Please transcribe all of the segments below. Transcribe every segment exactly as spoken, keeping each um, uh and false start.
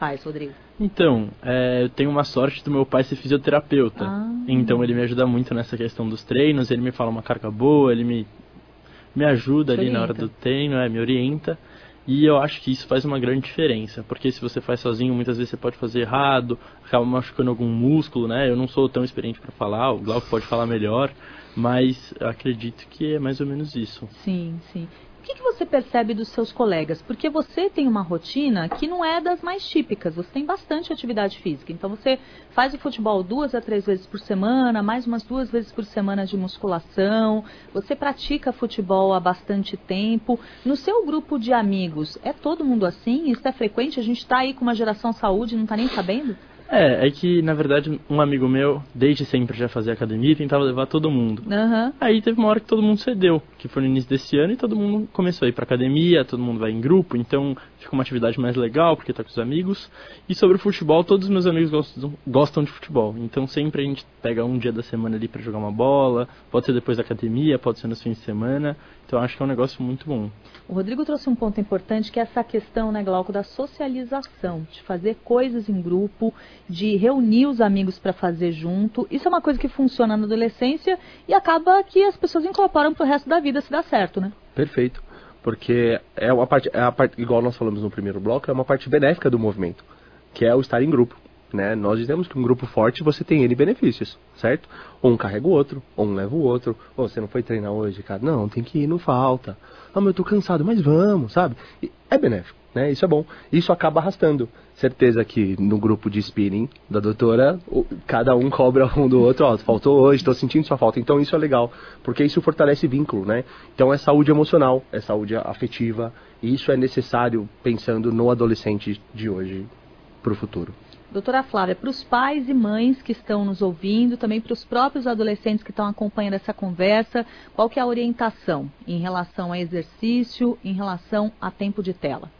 faz, Rodrigo? Então, é, eu tenho uma sorte do meu pai ser fisioterapeuta. Ah. Então ele me ajuda muito nessa questão dos treinos, ele me fala uma carga boa, ele me, me ajuda Te ali na hora orienta. do treino, é, me orienta. E eu acho que isso faz uma grande diferença, porque se você faz sozinho, muitas vezes você pode fazer errado, acaba machucando algum músculo, né? Eu não sou tão experiente para falar, o Glauco pode falar melhor, mas eu acredito que é mais ou menos isso. Sim, sim. O que, que você percebe dos seus colegas? Porque você tem uma rotina que não é das mais típicas, você tem bastante atividade física. Então você faz o futebol duas a três vezes por semana, mais umas duas vezes por semana de musculação, você pratica futebol há bastante tempo. No seu grupo de amigos, é todo mundo assim? Isso é frequente? A gente está aí com uma geração saúde e não está nem sabendo? É, é que, na verdade, um amigo meu, desde sempre já fazia academia e tentava levar todo mundo. Uhum. Aí teve uma hora que todo mundo cedeu, que foi no início desse ano, e todo mundo começou a ir pra academia, todo mundo vai em grupo, então fica uma atividade mais legal, porque tá com os amigos. E sobre o futebol, todos os meus amigos gostam, gostam de futebol, então sempre a gente pega um dia da semana ali pra jogar uma bola, pode ser depois da academia, pode ser nos fins de semana, então acho que é um negócio muito bom. O Rodrigo trouxe um ponto importante, que é essa questão, né, Glauco, da socialização, de fazer coisas em grupo, de reunir os amigos para fazer junto. Isso é uma coisa que funciona na adolescência e acaba que as pessoas incorporam pro resto da vida, se dá certo, né? Perfeito, porque é uma parte, é a parte, igual nós falamos no primeiro bloco, é uma parte benéfica do movimento, que é o estar em grupo. Né? Nós dizemos que um grupo forte você tem N benefícios, certo? Ou um carrega o outro, ou um leva o outro. Ou você não foi treinar hoje, cara? Não, tem que ir, não falta. Ah, mas eu tô cansado, mas vamos, sabe? E é benéfico, né? Isso é bom. Isso acaba arrastando. Certeza que no grupo de spinning da doutora, o, cada um cobra um do outro. Ó, faltou hoje, tô sentindo sua falta. Então isso é legal, porque isso fortalece vínculo, né? Então é saúde emocional, é saúde afetiva. E isso é necessário pensando no adolescente de hoje pro futuro. Doutora Flávia, para os pais e mães que estão nos ouvindo, também para os próprios adolescentes que estão acompanhando essa conversa, qual que é a orientação em relação a exercício, em relação a tempo de tela?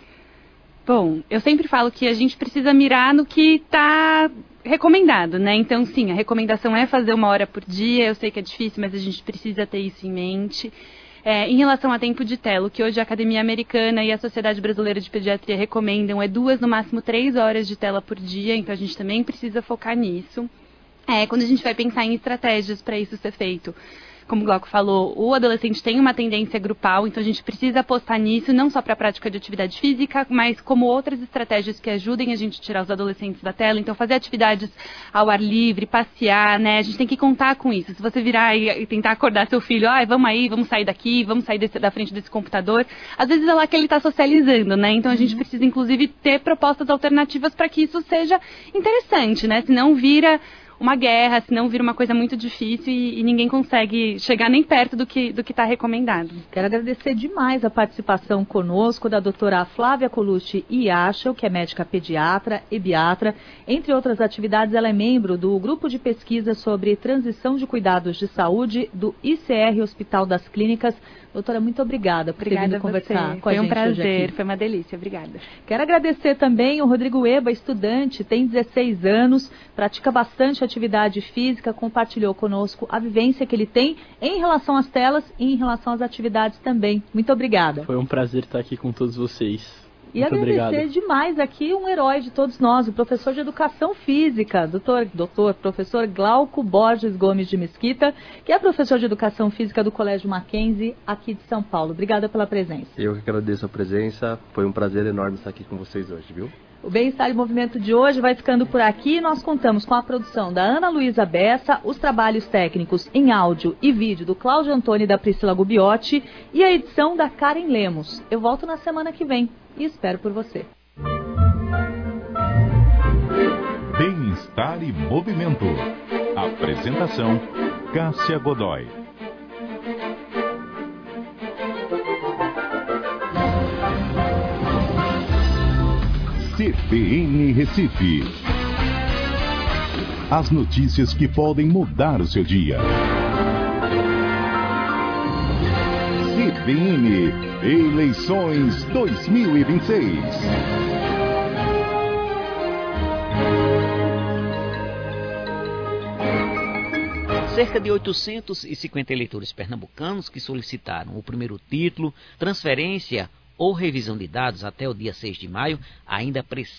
Bom, eu sempre falo que a gente precisa mirar no que está recomendado, né? Então, sim, a recomendação é fazer uma hora por dia. Eu sei que é difícil, mas a gente precisa ter isso em mente. É, em relação a tempo de tela, o que hoje a Academia Americana e a Sociedade Brasileira de Pediatria recomendam é duas, no máximo três horas de tela por dia, então a gente também precisa focar nisso. É, quando a gente vai pensar em estratégias para isso ser feito, como o Glauco falou, o adolescente tem uma tendência grupal, então a gente precisa apostar nisso, não só para a prática de atividade física, mas como outras estratégias que ajudem a gente a tirar os adolescentes da tela. Então fazer atividades ao ar livre, passear, né? A gente tem que contar com isso. Se você virar e tentar acordar seu filho, ah, vamos aí, vamos sair daqui, vamos sair desse, da frente desse computador, às vezes é lá que ele está socializando, né? Então a gente Uhum. precisa, inclusive, ter propostas alternativas para que isso seja interessante, né? Senão vira uma guerra, senão vira uma coisa muito difícil e, e ninguém consegue chegar nem perto do que do que está recomendado. Quero agradecer demais a participação conosco da doutora Flávia Colucci Iachel, que é médica pediatra e biatra. Entre outras atividades, ela é membro do grupo de pesquisa sobre transição de cuidados de saúde do I C R Hospital das Clínicas. Doutora, muito obrigada por Obrigada ter vindo a conversar você. com a Foi gente um prazer, hoje aqui. foi uma delícia. Obrigada. Quero agradecer também o Rodrigo Eba, estudante, tem dezesseis anos, pratica bastante atividade física, compartilhou conosco a vivência que ele tem em relação às telas e em relação às atividades também. Muito obrigada. Foi um prazer estar aqui com todos vocês. E Muito agradecer obrigado. demais aqui um herói de todos nós, o professor de Educação Física, doutor, doutor, professor Glauco Borges Gomes de Mesquita, que é professor de Educação Física do Colégio Mackenzie, aqui de São Paulo. Obrigada pela presença. Eu que agradeço a presença, foi um prazer enorme estar aqui com vocês hoje, viu? O Bem-Estar em Movimento de hoje vai ficando por aqui. Nós contamos com a produção da Ana Luísa Bessa, os trabalhos técnicos em áudio e vídeo do Cláudio Antônio e da Priscila Gubiotti e a edição da Karen Lemos. Eu volto na semana que vem e espero por você. Bem-Estar e Movimento. Apresentação: Cássia Godoy. C B N Recife. As notícias que podem mudar o seu dia. C B N Eleições dois mil e vinte e seis. Cerca de oitocentos e cinquenta eleitores pernambucanos que solicitaram o primeiro título, transferência ou revisão de dados até o dia seis de maio ainda precisam